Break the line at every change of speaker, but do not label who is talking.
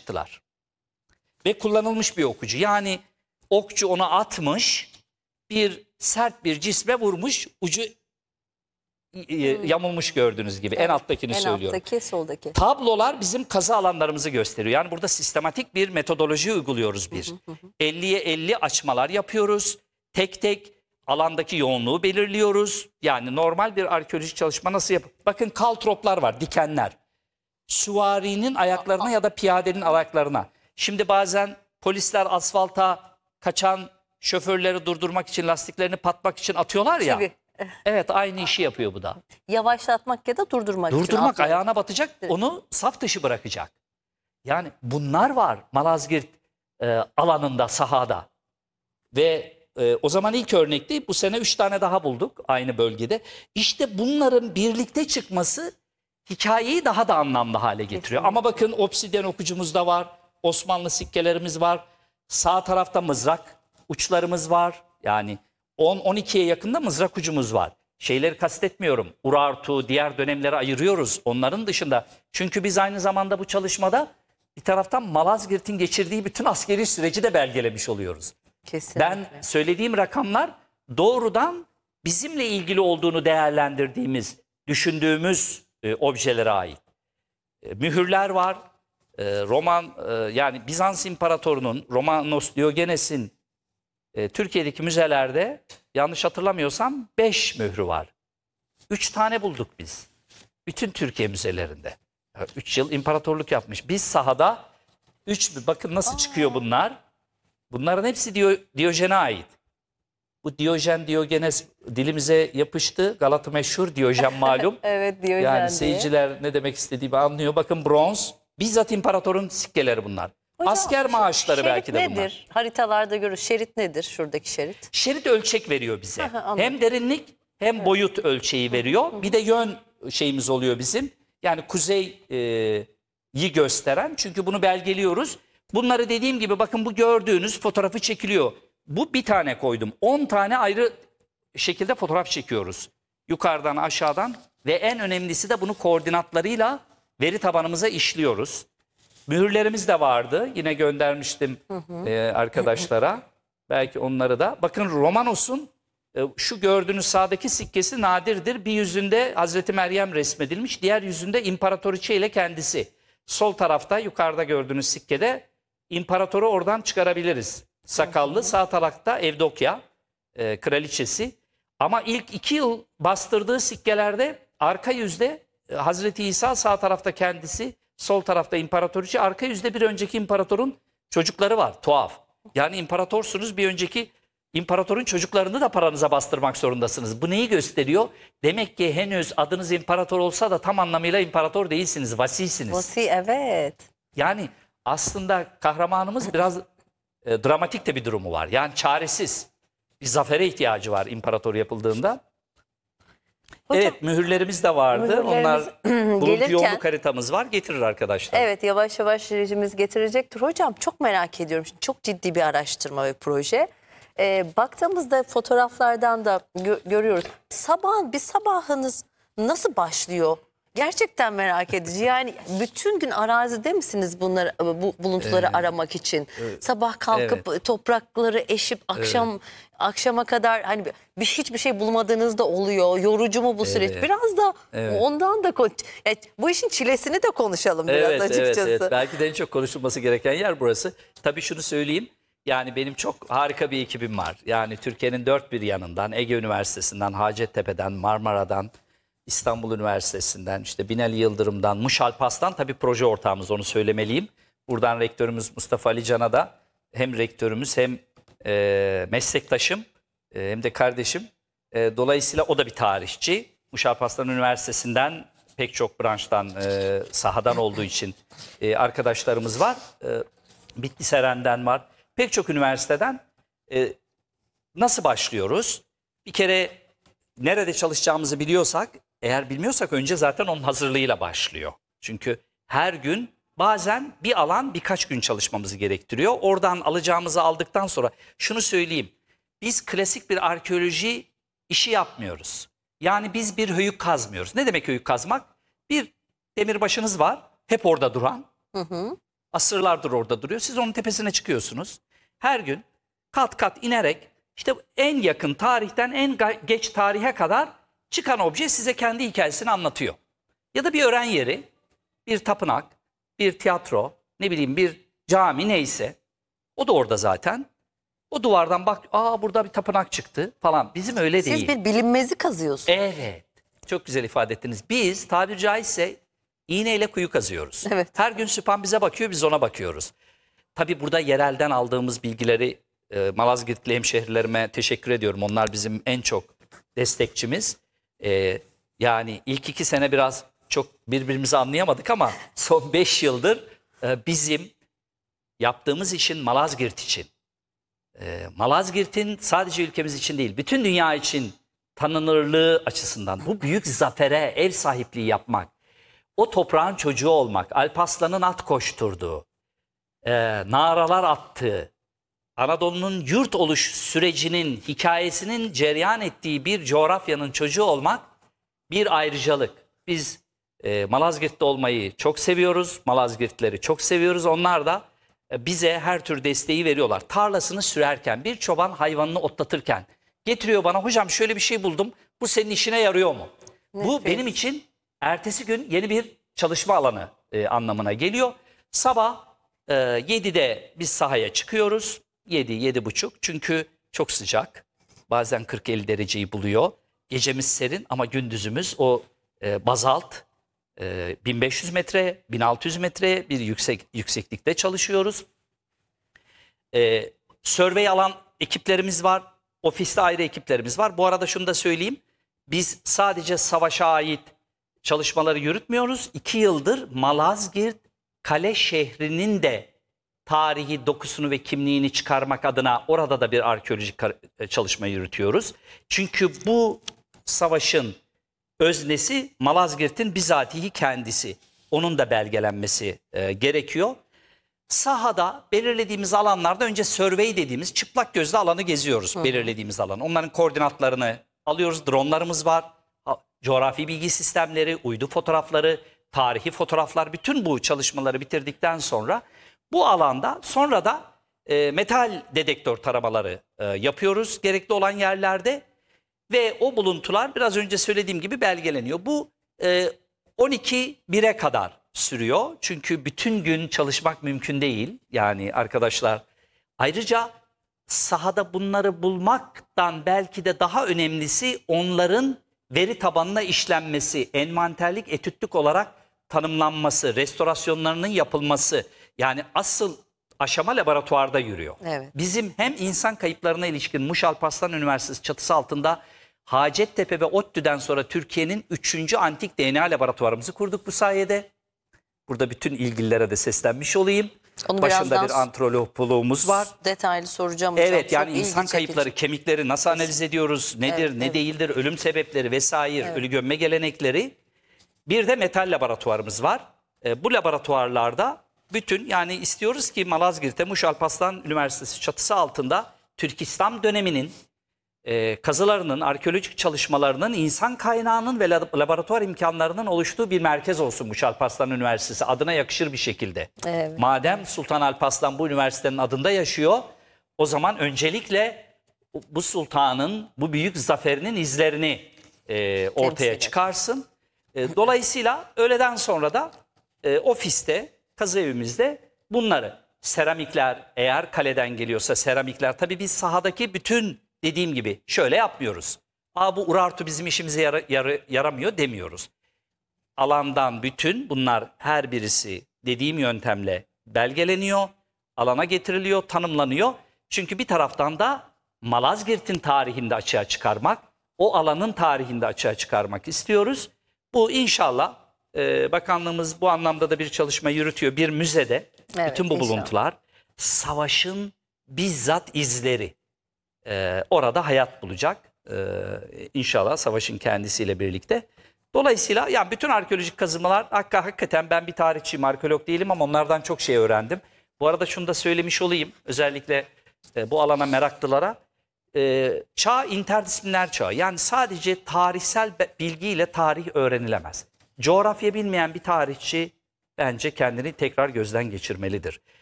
çıktılar. Ve kullanılmış bir okçu. Yani okçu ona atmış, sert bir cisme vurmuş, ucu yamulmuş gördüğünüz gibi. Evet, en alttakini söylüyorum.
En alttaki, soldaki.
Tablolar bizim kazı alanlarımızı gösteriyor. Yani burada sistematik bir metodoloji uyguluyoruz bir. 50'ye 50 açmalar yapıyoruz. Tek tek alandaki yoğunluğu belirliyoruz. Yani normal bir arkeolojik çalışma nasıl yapılır? Bakın kaltroplar var, dikenler. Süvarinin ayaklarına ya da piyadenin ayaklarına. Şimdi bazen polisler asfalta kaçan şoförleri durdurmak için, lastiklerini patmak için atıyorlar ya.
Çivi.
Evet, aynı işi yapıyor bu da.
Yavaşlatmak ya da durdurmak için.
Durdurmak, ayağına batacak, onu saf dışı bırakacak. Yani bunlar var Malazgirt alanında, sahada. Ve o zaman ilk örnekti. Bu sene 3 tane daha bulduk aynı bölgede. İşte bunların birlikte çıkması hikayeyi daha da anlamlı hale getiriyor.
Kesinlikle.
Ama bakın obsidyen okucumuz da var. Osmanlı sikkelerimiz var. Sağ tarafta mızrak uçlarımız var. Yani 10-12'ye yakında mızrak ucumuz var. Şeyleri kastetmiyorum. Urartu, diğer dönemleri ayırıyoruz. Onların dışında. Çünkü biz aynı zamanda bu çalışmada bir taraftan Malazgirt'in geçirdiği bütün askeri süreci de belgelemiş oluyoruz.
Kesinlikle.
Ben söylediğim rakamlar doğrudan bizimle ilgili olduğunu değerlendirdiğimiz, düşündüğümüz objelere ait. Mühürler var. Yani Bizans İmparatorunun, Romanos Diogenes'in Türkiye'deki müzelerde yanlış hatırlamıyorsam 5 mührü var. 3 tane bulduk biz. Bütün Türkiye müzelerinde. 3 yıl imparatorluk yapmış. Biz sahada 3, bakın nasıl çıkıyor bunlar. Bunların hepsi Diyojen'e ait. Bu Diyojen, Diogenes dilimize yapıştı. Galata meşhur, Diyojen malum.
Evet, Diyojen
yani
diye.
seyirciler ne demek istediğimi anlıyor. Bakın bronz. Bizzat imparatorun sikkeleri bunlar.
Hocam,
asker maaşları
şerit
belki de
nedir?
bunlar.
Haritalarda görürüz. Şerit nedir? Şuradaki şerit.
Şerit ölçek veriyor bize.
Anladım.
Hem derinlik hem boyut ölçeği veriyor. Bir de yön şeyimiz oluyor bizim. Yani kuzeyi gösteren. Çünkü bunu belgeliyoruz. Bunları dediğim gibi bakın bu gördüğünüz fotoğrafı çekiliyor. Bu bir tane koydum. 10 tane ayrı şekilde fotoğraf çekiyoruz. Yukarıdan aşağıdan ve en önemlisi de bunu koordinatlarıyla veri tabanımıza işliyoruz. Mühürlerimiz de vardı. Yine göndermiştim arkadaşlara. Belki onları da. Bakın Romanos'un şu gördüğünüz sağdaki sikkesi nadirdir. Bir yüzünde Hazreti Meryem resmedilmiş. Diğer yüzünde İmparatoriçe ile kendisi. Sol tarafta yukarıda gördüğünüz sikkede imparatoru oradan çıkarabiliriz. Sakallı. Sağ tarafta Evdokya kraliçesi. Ama ilk 2 yıl bastırdığı sikkelerde arka yüzde Hazreti İsa, sağ tarafta kendisi, sol tarafta imparatoriçe, arka yüzde bir önceki imparatorun çocukları var. Tuhaf. Yani imparatorsunuz, bir önceki imparatorun çocuklarını da paranıza bastırmak zorundasınız. Bu neyi gösteriyor? Demek ki henüz adınız imparator olsa da tam anlamıyla imparator değilsiniz, vasisiniz.
Vasi, evet.
Yani aslında kahramanımız biraz dramatik de bir durumu var. Yani çaresiz. Bir zafere ihtiyacı var imparator yapıldığında.
Hocam,
evet, mühürlerimiz de vardı. Onlar buluntu
gelirken,
yoğunluk haritamız var. Getirir arkadaşlar.
Evet, yavaş yavaş rejimiz getirecektir. Hocam çok merak ediyorum. Şimdi çok ciddi bir araştırma ve proje. Baktığımızda fotoğraflardan da görüyoruz. Bir sabahınız nasıl başlıyor? Gerçekten merak edici. Yani bütün gün arazide misiniz bu buluntuları aramak için? Evet. Sabah kalkıp toprakları eşip akşama kadar hani hiçbir şey bulmadığınızda oluyor. Yorucu mu bu süreç? Biraz da ondan da bu işin çilesini de konuşalım biraz açıkçası.
Evet. Belki de en çok konuşulması gereken yer burası. Tabii şunu söyleyeyim. Yani benim çok harika bir ekibim var. Yani Türkiye'nin dört bir yanından, Ege Üniversitesi'nden, Hacettepe'den, Marmara'dan, İstanbul Üniversitesi'nden, işte Binali Yıldırım'dan, Muşalpas'tan tabii proje ortağımız, onu söylemeliyim. Buradan rektörümüz Mustafa Ali Can'a da hem rektörümüz hem meslektaşım hem de kardeşim. Dolayısıyla o da bir tarihçi. Muşalpaslan Üniversitesi'nden pek çok branştan, sahadan olduğu için arkadaşlarımız var. Bitliseren'den var. Pek çok üniversiteden. Nasıl başlıyoruz? Bir kere nerede çalışacağımızı biliyorsak, eğer bilmiyorsak önce zaten onun hazırlığıyla başlıyor. Çünkü her gün bazen bir alan birkaç gün çalışmamızı gerektiriyor. Oradan alacağımızı aldıktan sonra şunu söyleyeyim. Biz klasik bir arkeoloji işi yapmıyoruz. Yani biz bir höyük kazmıyoruz. Ne demek höyük kazmak? Bir demirbaşınız var, hep orada duran. Asırlardır orada duruyor. Siz onun tepesine çıkıyorsunuz. Her gün kat kat inerek işte en yakın tarihten en geç tarihe kadar çıkan obje size kendi hikayesini anlatıyor. Ya da bir öğren yeri, bir tapınak, bir tiyatro, ne bileyim bir cami neyse. O da orada zaten. O duvardan bak, burada bir tapınak çıktı falan. Bizim öyle değil.
Siz bir bilinmezi kazıyorsunuz.
Evet. Çok güzel ifade ettiniz. Biz tabiri caizse iğneyle kuyu kazıyoruz.
Evet.
Her gün Süphan bize bakıyor, biz ona bakıyoruz. Tabii burada yerelden aldığımız bilgileri Malazgirtli hemşehrilerime teşekkür ediyorum. Onlar bizim en çok destekçimiz. Yani ilk 2 sene biraz çok birbirimizi anlayamadık ama son 5 yıldır bizim yaptığımız işin Malazgirt için, Malazgirt'in sadece ülkemiz için değil, bütün dünya için tanınırlığı açısından bu büyük zafere ev sahipliği yapmak, o toprağın çocuğu olmak, Alparslan'ın at koşturduğu, naralar attığı, Anadolu'nun yurt oluş sürecinin hikayesinin cereyan ettiği bir coğrafyanın çocuğu olmak bir ayrıcalık. Biz Malazgirt'te olmayı çok seviyoruz, Malazgirtleri çok seviyoruz. Onlar da bize her tür desteği veriyorlar. Tarlasını sürerken, bir çoban hayvanını otlatırken getiriyor bana, hocam şöyle bir şey buldum, bu senin işine yarıyor mu? Bu benim için ertesi gün yeni bir çalışma alanı anlamına geliyor. Sabah 7'de biz sahaya çıkıyoruz. 7-7.30 çünkü çok sıcak. Bazen 40-50 dereceyi buluyor. Gecemiz serin ama gündüzümüz o bazalt 1500 metre, 1600 metre bir yükseklikte çalışıyoruz. Survey alan ekiplerimiz var. Ofiste ayrı ekiplerimiz var. Bu arada şunu da söyleyeyim. Biz sadece savaşa ait çalışmaları yürütmüyoruz. 2 yıldır Malazgirt Kale şehrinin de tarihi dokusunu ve kimliğini çıkarmak adına orada da bir arkeolojik çalışma yürütüyoruz. Çünkü bu savaşın öznesi Malazgirt'in bizatihi kendisi. Onun da belgelenmesi gerekiyor. Sahada belirlediğimiz alanlarda önce survey dediğimiz çıplak gözle alanı geziyoruz. Belirlediğimiz alan. Onların koordinatlarını alıyoruz. Dronlarımız var. Coğrafi bilgi sistemleri, uydu fotoğrafları, tarihi fotoğraflar, bütün bu çalışmaları bitirdikten sonra bu alanda sonra da metal dedektör taramaları yapıyoruz gerekli olan yerlerde ve o buluntular biraz önce söylediğim gibi belgeleniyor. Bu 12-1'e kadar sürüyor çünkü bütün gün çalışmak mümkün değil yani arkadaşlar. Ayrıca sahada bunları bulmaktan belki de daha önemlisi onların veri tabanına işlenmesi, envanterlik, etütlük olarak tanımlanması, restorasyonlarının yapılması. Yani asıl aşama laboratuvarda yürüyor.
Evet.
Bizim hem insan kayıplarına ilişkin Muş Alparslan Üniversitesi çatısı altında Hacettepe ve ODTÜ'den sonra Türkiye'nin 3. antik DNA laboratuvarımızı kurduk bu sayede. Burada bütün ilgililere de seslenmiş olayım.
Onu
Başında
birazdan
bir antropoloğumuz var.
detaylı soracağım hocam.
Evet, yani
Çok
insan
ilgi
kayıpları,
çekici.
kemikleri nasıl analiz ediyoruz, nedir,
Evet,
ne
evet.
değildir, ölüm sebepleri vesaire, ölü gömme gelenekleri. Bir de metal laboratuvarımız var. Bu laboratuvarlarda bütün yani istiyoruz ki Malazgirt'te Muş Alparslan Üniversitesi çatısı altında Türk İslam döneminin kazılarının, arkeolojik çalışmalarının, insan kaynağının ve laboratuvar imkanlarının oluştuğu bir merkez olsun Muş Alparslan Üniversitesi adına yakışır bir şekilde.
Evet.
Madem Sultan Alparslan bu üniversitenin adında yaşıyor, o zaman öncelikle bu sultanın, bu büyük zaferinin izlerini ortaya
eder.
çıkarsın. Dolayısıyla öğleden sonra da ofiste, kazı evimizde bunları, seramikler eğer kaleden geliyorsa seramikler, tabii biz sahadaki bütün dediğim gibi şöyle yapmıyoruz. Bu Urartu bizim işimize yaramıyor demiyoruz. Alandan bütün bunlar her birisi dediğim yöntemle belgeleniyor, alana getiriliyor, tanımlanıyor. Çünkü bir taraftan da Malazgirt'in tarihinde açığa çıkarmak, o alanın tarihinde açığa çıkarmak istiyoruz. Bu inşallah bakanlığımız bu anlamda da bir çalışma yürütüyor. Bir müzede
Evet,
bütün bu
inşallah.
buluntular savaşın bizzat izleri orada hayat bulacak. İnşallah savaşın kendisiyle birlikte. Dolayısıyla yani bütün arkeolojik kazımalar hakikaten ben bir tarihçiyim, arkeolog değilim ama onlardan çok şey öğrendim. Bu arada şunu da söylemiş olayım özellikle bu alana meraklılara. Çağ interdisipliner çağı, yani sadece tarihsel bilgiyle tarih öğrenilemez. Coğrafya bilmeyen bir tarihçi bence kendini tekrar gözden geçirmelidir.